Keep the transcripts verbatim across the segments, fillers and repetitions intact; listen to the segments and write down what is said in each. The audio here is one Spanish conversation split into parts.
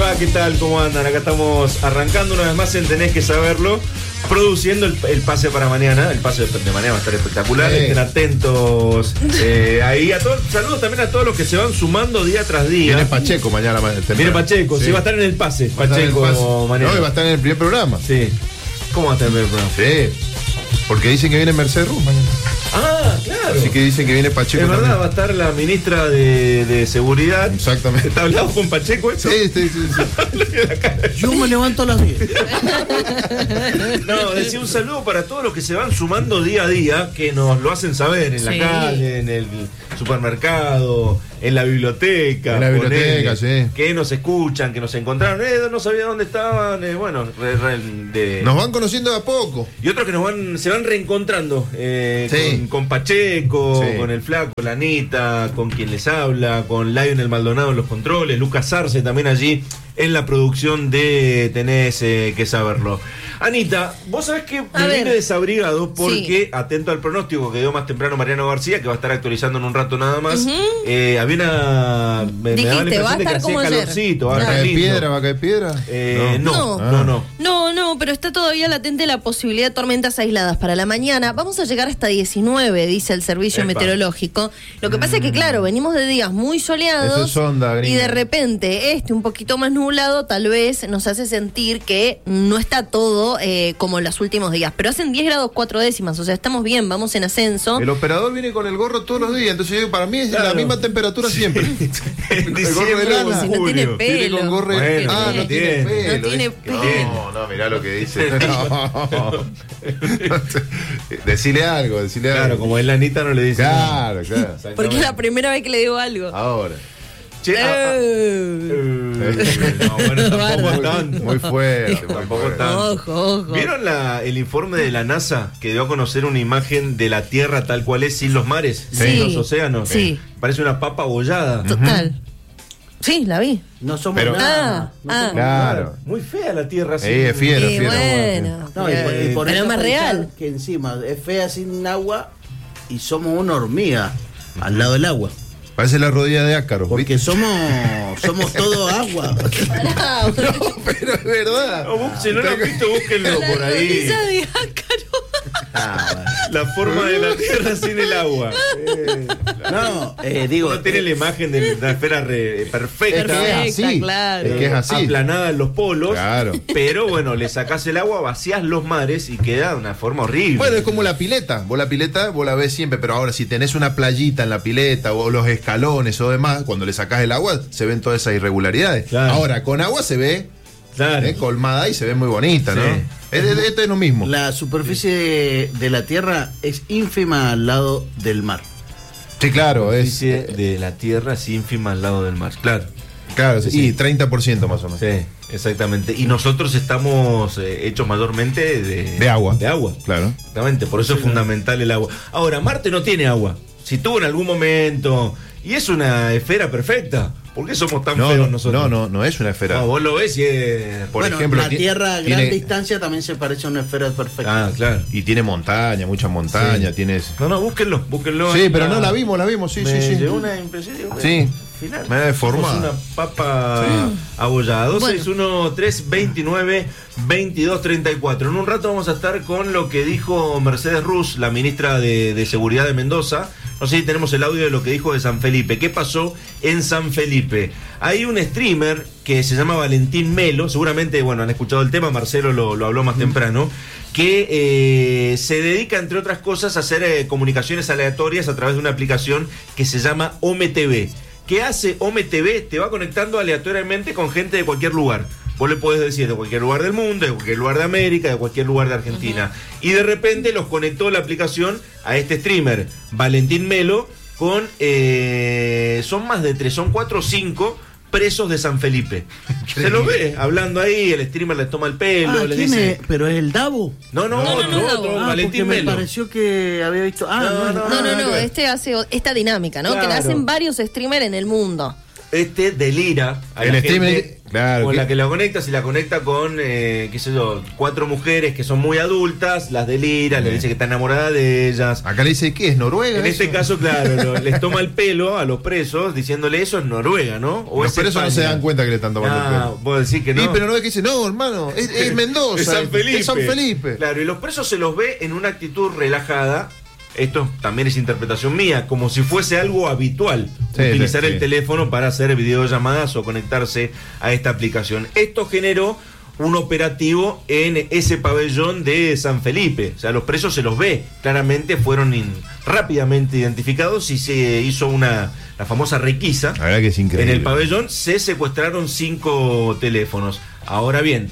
va? ¿Qué tal? ¿Cómo andan? Acá estamos arrancando una vez más en Tenés que Saberlo, produciendo el, el pase para mañana. El pase de, de mañana va a estar espectacular. Sí. Estén atentos. Eh, ahí a todos, saludos también a todos los que se van sumando día tras día. Viene Pacheco mañana. Viene Pacheco, sí. sí, va a estar en el pase. Pacheco el pase. mañana. No, va a estar en el primer programa. Sí. ¿Cómo va a estar en el primer programa? Sí. Porque dicen que viene Mercedes Ruz mañana. Ah, claro. Así que dicen que viene Pacheco. Es verdad, también. va a estar la ministra de, de Seguridad. Exactamente. ¿Está hablado con Pacheco esto? Sí, sí, sí. sí. Yo me levanto a las diez. No, decía un saludo para todos los que se van sumando día a día, que nos lo hacen saber en la Sí. calle, en el supermercado, en la biblioteca. En la biblioteca, ponele, sí. Que nos escuchan, que nos encontraron. Eh, no sabía dónde estaban. Eh, bueno, re, re, de... Nos van conociendo de a poco. Y otros que nos van, se van reencontrando eh, Sí. con, con Pacheco, Sí. con el Flaco, la Anita, con quien les habla, con Lionel Maldonado en los controles, Lucas Arce también allí en la producción de Tenés eh, que Saberlo. Anita, vos sabés que A me ver. vine desabrigado porque, Sí. atento al pronóstico que dio más temprano Mariano García, que va a estar actualizando en un rato nada más, Ujú. eh, había una... Me, me daba la Dijiste, va a impresión de que estar hacía como ayer. calorcito, va a ¿Va a estar caer lindo. piedra? ¿Va a caer piedra? Eh, no, No. no, no. no. No, no, pero está todavía latente la posibilidad de tormentas aisladas para la mañana. Vamos a llegar hasta diecinueve, dice el servicio Epa. meteorológico. Lo que pasa es que, claro, venimos de días muy soleados. Eso es onda, y gringa. de repente este un poquito más nublado tal vez nos hace sentir que no está todo eh, como en los últimos días. Pero hacen diez grados cuatro décimas, o sea, estamos bien, vamos en ascenso. El operador viene con el gorro todos los días, entonces yo digo, para mí es Claro. la misma temperatura siempre. En El gorro de diciembre lana. o Si no tiene julio. pelo. Viene con gorro de... Bueno, ah, no no tiene tiene. pelo. No tiene es- pelo. No, no, mirá lo que dice. No. Decile algo, decile Claro, algo. como es la Anita no le dice nada. Claro, claro. Porque es la primera vez que le digo algo. Ahora. Che, ah, ah, Eh. eh, no, bueno, tampoco Bárbaro. tanto. Muy fuerte, muy Tampoco fuerte. tanto. Ojo, ojo. ¿Vieron la, el informe de la NASA que dio a conocer una imagen de la Tierra tal cual es, sin los mares, Sí. sin los océanos? Sí. Parece una papa abollada. Total. Sí, la vi. No somos Pero- nada. Ah, no ah. somos Claro. Muy fea la Tierra. así. Eh, es fiera, Sí, fiera. bueno. No, y por- y por pero eso es más pensar real. Que encima es fea sin agua y somos una hormiga al lado del agua. Parece la rodilla de ácaro. Porque somos somos todo agua. Pará, Pero es verdad. No, bú- si no lo han visto, búsquenlo la por ahí. rodilla de ácaro. Ah, bueno. La forma de la Tierra sin el agua. No, eh, digo. No tiene eh, la imagen de una esfera re- perfecta. Perfecta, es así. claro. Es que es así. Aplanada en los polos. Claro. Pero bueno, le sacás el agua, vacías los mares y queda de una forma horrible. Bueno, es como la pileta. Vos la pileta, vos la ves siempre, pero ahora si tenés una playita en la pileta o los escalones o demás, cuando le sacás el agua se ven todas esas irregularidades. Claro. Ahora, con agua se ve Claro. eh, colmada y se ve muy bonita, ¿no? Sí. Es, es- esto es lo mismo. La superficie de, de la Tierra es ínfima al lado del mar. Sí, claro, es. Superficie de la Tierra es ínfima al lado del mar. Claro. Claro, sí, Sí. y treinta por ciento más o menos. Sí, exactamente. Y nosotros estamos eh, hechos mayormente de, De agua. De agua. Claro. Exactamente, por eso es fundamental el agua. Ahora, Marte no tiene agua. Si tuvo en algún momento. Y es una esfera perfecta. ¿Por qué somos tan No, feos no, nosotros? no, no, no es una esfera. No, vos lo ves y es. Por bueno, ejemplo, la ti- Tierra a gran tiene- distancia también se parece a una esfera perfecta. Ah, claro. Y tiene montaña, mucha montaña, Sí. tiene. No, no, búsquenlo, búsquenlo. Sí, Ahí pero está. no la vimos, la vimos, sí, Me sí, sí. llegó una impresión. digo, Sí. Final. Me ha deformado. Somos una papa abollada. dos seis uno tres veintinueve veintidós treinta y cuatro. En un rato vamos a estar con lo que dijo Mercedes Ruz, la ministra de, de Seguridad de Mendoza. No sé si tenemos el audio de lo que dijo de San Felipe. ¿Qué pasó en San Felipe? Hay un streamer que se llama Valentín Melo. Seguramente, bueno, han escuchado el tema. Marcelo lo, lo habló más temprano. Que eh, se dedica, entre otras cosas, a hacer eh, comunicaciones aleatorias a través de una aplicación que se llama Ome T V. ¿Qué hace Ome T V? Te va conectando aleatoriamente con gente de cualquier lugar. Vos le podés decir de cualquier lugar del mundo, de cualquier lugar de América, de cualquier lugar de Argentina. Uh-huh. Y de repente los conectó la aplicación a este streamer, Valentín Melo, con... Eh, son más de tres, son cuatro o cinco presos de San Felipe. Se lo ve hablando ahí, el streamer les toma el pelo, Ah, les ¿quién dice... es? ¿Pero es el Davo? No, no, No, no, otro, no, otro, Ah, Valentín porque me Melo. pareció que había visto... Ah, No, no, no, No, no, nada no, que ver. este hace esta dinámica, ¿no? Que la Claro. hacen varios streamers en el mundo. este delira a El la streaming, gente claro, con que- la que la conecta, si la conecta con, eh, qué sé yo, cuatro mujeres que son muy adultas, las delira, Sí. le dice que está enamorada de ellas. Acá le dice, ¿qué es Noruega? En este eso? caso, claro, lo- les toma el pelo a los presos diciéndole eso es Noruega, ¿no? O Los es presos no se España. dan cuenta que le están tomando Ah, el pelo. vos decís que no. Sí, pero Noruega dice, no, hermano, es, es Mendoza. Es San Felipe. Es San Felipe. Claro, y los presos se los ve en una actitud relajada. Esto también es interpretación mía, como si fuese algo habitual Sí, utilizar sí, el sí. teléfono para hacer videollamadas o conectarse a esta aplicación. Esto generó un operativo en ese pabellón de San Felipe. O sea, los presos se los ve. Claramente fueron in- rápidamente identificados y se hizo una la famosa requisa. La verdad que es increíble. En el pabellón se secuestraron cinco teléfonos. Ahora bien,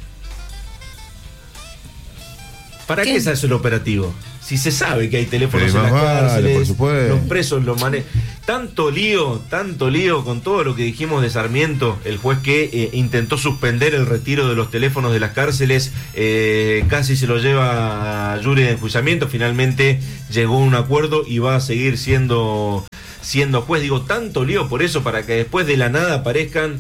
¿para qué, ¿Qué? se hace el operativo? Si se sabe que hay teléfonos Pero en las más vale, cárceles, por supuesto. los presos lo manejan. Tanto lío, tanto lío con todo lo que dijimos de Sarmiento, el juez que eh, intentó suspender el retiro de los teléfonos de las cárceles, eh, casi se lo lleva a jury de enjuiciamiento, finalmente llegó a un acuerdo y va a seguir siendo, siendo juez. Digo, tanto lío por eso, para que después de la nada aparezcan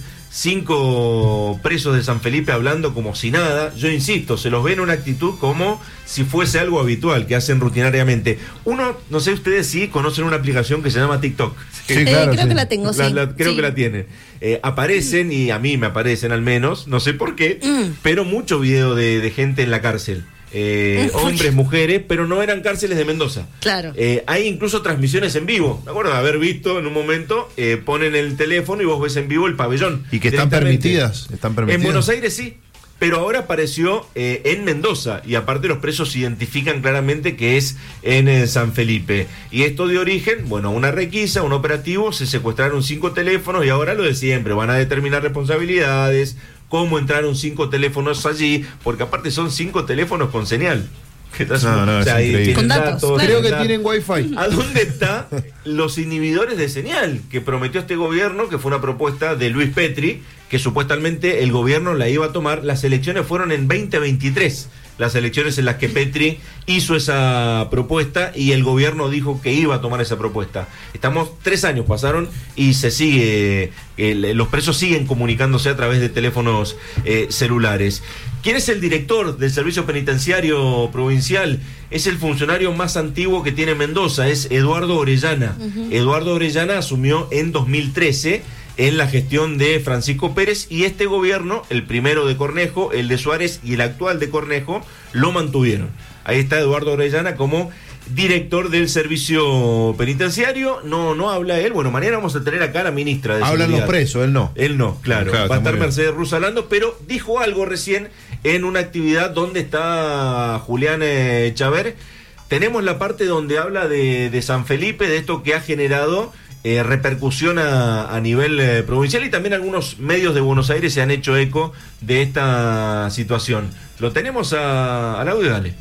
cinco presos de San Felipe hablando como si nada. Yo insisto, se los ve en una actitud como si fuese algo habitual que hacen rutinariamente. Uno, no sé ustedes si conocen una aplicación que se llama TikTok. Sí, Eh, claro, creo sí. que la tengo, La- sí. la- creo Sí. que la tienen. Eh, aparecen, y a mí me aparecen al menos, no sé por qué, Mm. pero mucho video de, de gente en la cárcel. Eh, Mm. hombres, mujeres, pero no eran cárceles de Mendoza. Claro. Eh, hay incluso transmisiones en vivo. Me acuerdo de haber visto en un momento, eh, ponen el teléfono y vos ves en vivo el pabellón. Y que están directamente. permitidas. Están permitidas. En Buenos Aires sí, pero ahora apareció eh, en Mendoza y aparte los presos identifican claramente que es en eh, San Felipe. Y esto de origen, bueno, una requisa, un operativo, se secuestraron cinco teléfonos y ahora lo de siempre, van a determinar responsabilidades, cómo entraron cinco teléfonos allí, porque aparte son cinco teléfonos con señal. Que estás- No, no, es ahí increíble. tienen Con datos, claro. Creo que datos. tienen wifi. ¿A dónde están los inhibidores de señal que prometió este gobierno, que fue una propuesta de Luis Petri, que supuestamente el gobierno la iba a tomar? Las elecciones fueron en veinte veintitrés, las elecciones en las que Petri hizo esa propuesta y el gobierno dijo que iba a tomar esa propuesta. Estamos, tres años pasaron y se sigue, el- los presos siguen comunicándose a través de teléfonos eh, celulares. ¿Quién es el director del Servicio Penitenciario Provincial? Es el funcionario más antiguo que tiene Mendoza, es Eduardo Orellana. Eduardo Orellana asumió en dos mil trece en la gestión de Francisco Pérez y este gobierno, el primero de Cornejo, el de Suárez y el actual de Cornejo, lo mantuvieron. Ahí está Eduardo Orellana como director del Servicio Penitenciario. No, no habla él. Bueno, mañana vamos a tener acá a la ministra de Hablan los Seguridad. presos, él no. Él no, claro. Claro, Va a está estar muy bien. Mercedes Ruz hablando, pero dijo algo recién en una actividad donde está Julián eh, Chaver. Tenemos la parte donde habla de, de San Felipe, de esto que ha generado eh, repercusión a, a nivel eh, provincial, y también algunos medios de Buenos Aires se han hecho eco de esta situación. Lo tenemos a- al audio, dale.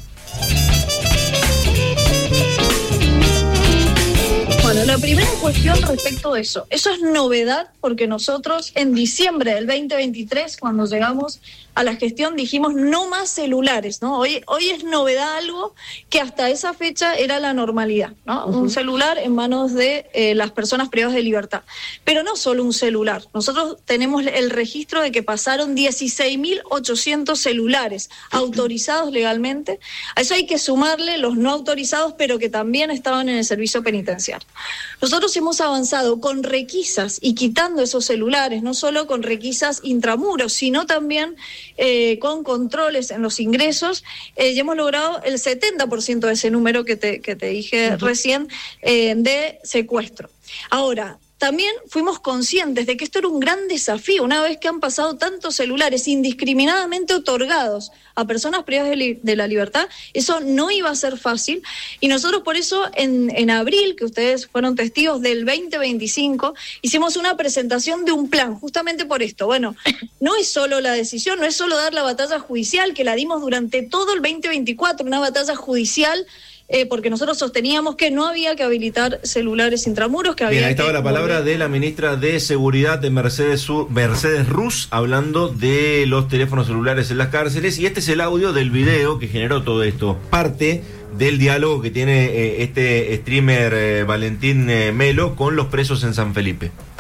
Bueno, la primera cuestión respecto de eso, eso es novedad porque nosotros en diciembre del veinte veintitrés, cuando llegamos a la gestión, dijimos no más celulares, ¿no? Hoy, hoy es novedad algo que hasta esa fecha era la normalidad, ¿no? Uh-huh. Un celular en manos de eh, las personas privadas de libertad. Pero no solo un celular, nosotros tenemos el registro de que pasaron dieciséis mil ochocientos celulares autorizados legalmente. A eso hay que sumarle los no autorizados, pero que también estaban en el servicio penitenciario. Nosotros hemos avanzado con requisas y quitando esos celulares, no solo con requisas intramuros, sino también eh, con controles en los ingresos, eh, y hemos logrado el setenta por ciento de ese número que te, que te dije uh-huh. recién eh, de secuestro. Ahora, también fuimos conscientes de que esto era un gran desafío, una vez que han pasado tantos celulares indiscriminadamente otorgados a personas privadas de, li- de la libertad, eso no iba a ser fácil, y nosotros por eso en, en abril, que ustedes fueron testigos del veinte veinticinco, hicimos una presentación de un plan, justamente por esto. Bueno, no es solo la decisión, no es solo dar la batalla judicial, que la dimos durante todo el veinte veinticuatro, una batalla judicial, Eh, porque nosotros sosteníamos que no había que habilitar celulares intramuros, que había Bien, ahí estaba que la palabra volver. de la ministra de Seguridad de Mercedes, Su- Mercedes Ruz, hablando de los teléfonos celulares en las cárceles, y este es el audio del video que generó todo esto, parte del diálogo que tiene eh, este streamer eh, Valentín eh, Melo con los presos en San Felipe.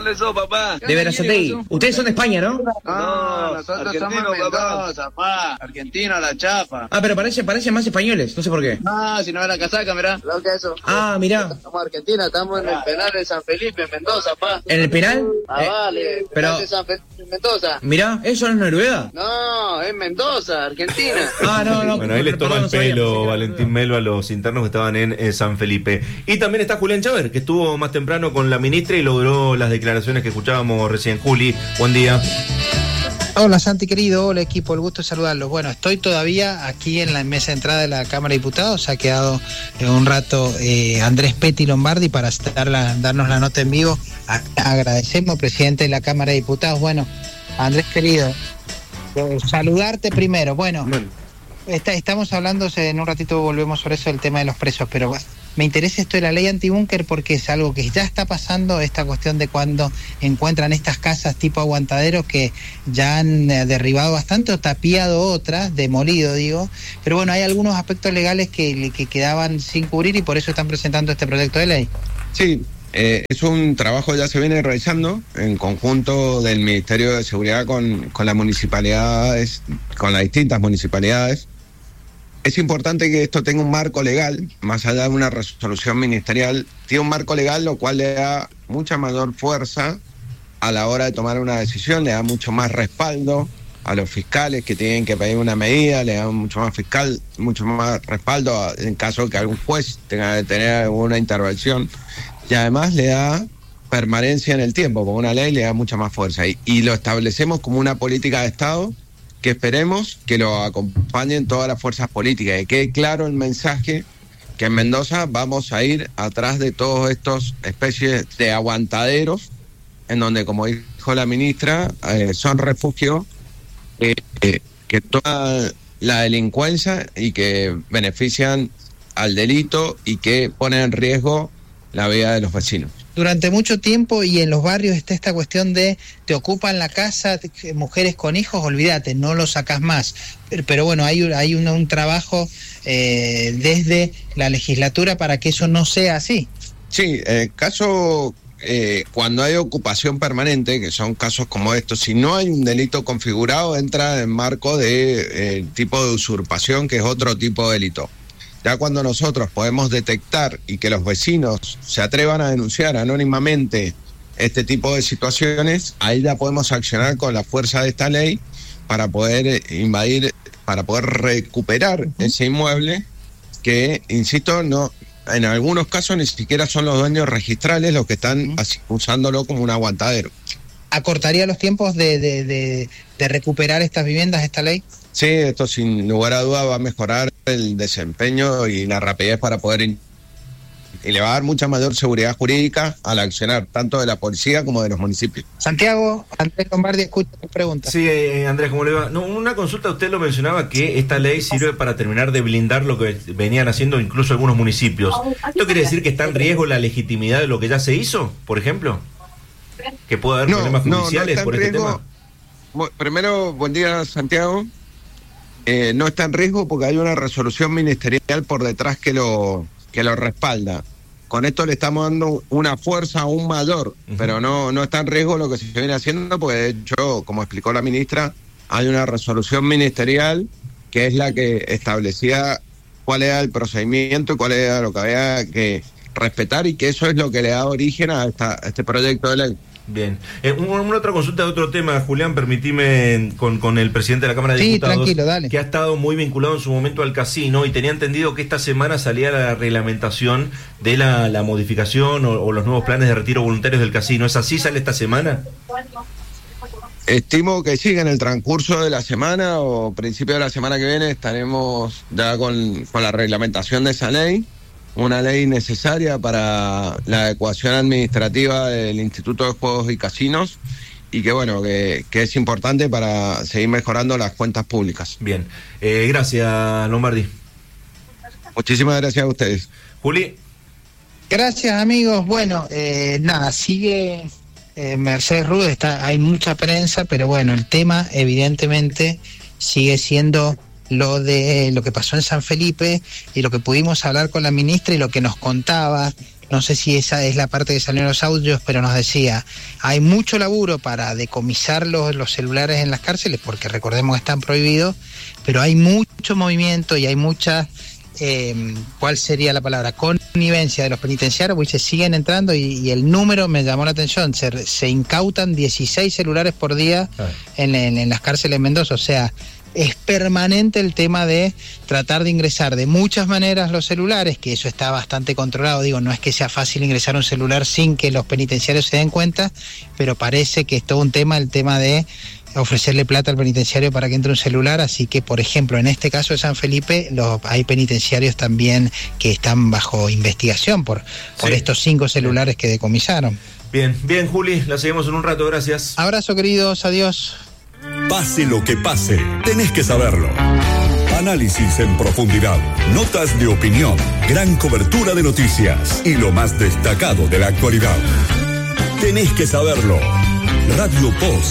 Eso, papá. De Verazategui. Ustedes son de España, ¿no? No, nosotros somos Mendoza, papá. Argentino, la chapa. Ah, pero parece, parecen más españoles, no sé por qué. Ah, si no era casaca, mirá. Lo que eso. Ah, mirá. Somos Argentina, estamos en el penal de San Felipe, en Mendoza, papá. ¿En el penal? Ah, eh, vale. Pero... de San Felipe, en Mendoza. Mirá, ¿eso no es Noruega? No, es Mendoza, Argentina. Ah, no, no. Bueno, ahí les toma perdón, el no sabía, pelo pensé que Valentín Melo a los internos que estaban en eh, San Felipe. Y también está Julián Chávez, que estuvo más temprano con la ministra y logró las declaraciones que escuchábamos recién. Juli, buen día. Hola Santi querido, hola equipo, el gusto de saludarlos. Bueno, estoy todavía aquí en la mesa de entrada de la Cámara de Diputados. Ha quedado eh, un rato eh, Andrés Petti Lombardi para dar la, darnos la nota en vivo. A, agradecemos, presidente de la Cámara de Diputados. Bueno, Andrés querido, eh, saludarte primero. Bueno, bueno. Está, estamos hablando, en un ratito volvemos sobre eso, el tema de los presos, pero me interesa esto de la ley antibúnker porque es algo que ya está pasando, esta cuestión de cuando encuentran estas casas tipo aguantaderos que ya han derribado bastante o tapiado otras, demolido digo, pero bueno, hay algunos aspectos legales que, que quedaban sin cubrir y por eso están presentando este proyecto de ley. Sí, eh, es un trabajo que ya se viene realizando en conjunto del Ministerio de Seguridad con, con las municipalidades, con las distintas municipalidades. Es importante que esto tenga un marco legal, más allá de una resolución ministerial, tiene un marco legal lo cual le da mucha mayor fuerza a la hora de tomar una decisión, le da mucho más respaldo a los fiscales que tienen que pedir una medida, le da mucho más fiscal, mucho más respaldo en caso de que algún juez tenga que tener alguna intervención y además le da permanencia en el tiempo, porque una ley le da mucha más fuerza y, y lo establecemos como una política de Estado que esperemos que lo acompañen todas las fuerzas políticas y quede claro el mensaje que en Mendoza vamos a ir atrás de todos estos especies de aguantaderos en donde, como dijo la ministra, eh, son refugios eh, eh, que toman la delincuencia y que benefician al delito y que ponen en riesgo la vida de los vecinos. Durante mucho tiempo y en los barrios está esta cuestión de te ocupan la casa, te, mujeres con hijos, olvídate, no lo sacás más. Pero, pero bueno, hay, hay un, un trabajo eh, desde la legislatura para que eso no sea así. Sí, en caso eh, cuando hay ocupación permanente, que son casos como estos, si no hay un delito configurado, entra en marco de eh, tipo de usurpación, que es otro tipo de delito. Ya cuando nosotros podemos detectar y que los vecinos se atrevan a denunciar anónimamente este tipo de situaciones, ahí ya podemos accionar con la fuerza de esta ley para poder invadir, para poder recuperar ese inmueble que, insisto, no, en algunos casos ni siquiera son los dueños registrales los que están usándolo como un aguantadero. ¿Acortaría los tiempos de, de, de, de recuperar estas viviendas, esta ley? Sí, esto sin lugar a duda va a mejorar el desempeño y la rapidez para poder in- y le va a dar mucha mayor seguridad jurídica al accionar tanto de la policía como de los municipios. Santiago, Andrés Lombardi, escucha tu pregunta. Sí, eh, Andrés, ¿cómo le va? No, una consulta, usted lo mencionaba que esta ley sirve para terminar de blindar lo que venían haciendo incluso algunos municipios. ¿Esto quiere decir que está en riesgo la legitimidad de lo que ya se hizo, por ejemplo? ¿Que puede haber no, problemas judiciales no, no por este riesgo. tema? Bueno, primero, buen día, Santiago. Eh, no está en riesgo porque hay una resolución ministerial por detrás que lo que lo respalda. Con esto le estamos dando una fuerza aún mayor, uh-huh. pero no, no está en riesgo lo que se viene haciendo porque, de hecho, como explicó la ministra, hay una resolución ministerial que es la que establecía cuál era el procedimiento y cuál era lo que había que respetar y que eso es lo que le da origen a, esta, a este proyecto de ley. Bien. Eh, una otra consulta de otro tema, Julián, permitime con, con el presidente de la Cámara de sí, Diputados, tranquilo, dale. que ha estado muy vinculado en su momento al casino y tenía entendido que esta semana salía la reglamentación de la, la modificación o, o los nuevos planes de retiro voluntarios del casino. ¿Es así? ¿Sale esta semana? Estimo que sí, en el transcurso de la semana o principio de la semana que viene estaremos ya con, con la reglamentación de esa ley. Una ley necesaria para la adecuación administrativa del Instituto de Juegos y Casinos y que bueno, que, que es importante para seguir mejorando las cuentas públicas. Bien, eh, gracias Lombardi. Muchísimas gracias a ustedes. Juli. Gracias amigos, bueno, eh, nada, sigue eh, Mercedes Ruiz, está, hay mucha prensa, pero bueno, el tema evidentemente sigue siendo lo de lo que pasó en San Felipe y lo que pudimos hablar con la ministra y lo que nos contaba no sé si esa es la parte que salió en los audios, pero nos decía, hay mucho laburo para decomisar los, los celulares en las cárceles, porque recordemos que están prohibidos, pero hay mucho movimiento y hay mucha, eh, ¿cuál sería la palabra? Connivencia de los penitenciarios, porque se siguen entrando y, y el número me llamó la atención, se, se incautan dieciséis celulares por día en, en, en las cárceles de Mendoza, o sea, es permanente el tema de tratar de ingresar de muchas maneras los celulares, que eso está bastante controlado, digo, no es que sea fácil ingresar un celular sin que los penitenciarios se den cuenta, pero parece que es todo un tema, el tema de ofrecerle plata al penitenciario para que entre un celular, así que, por ejemplo, en este caso de San Felipe, los, hay penitenciarios también que están bajo investigación por, por sí. estos cinco celulares que decomisaron. Bien, bien, Juli, la seguimos en un rato, gracias. Abrazo, queridos, adiós. Pase lo que pase, tenés que saberlo. Análisis en profundidad, notas de opinión, gran cobertura de noticias y lo más destacado de la actualidad. Tenés que saberlo. Radio Post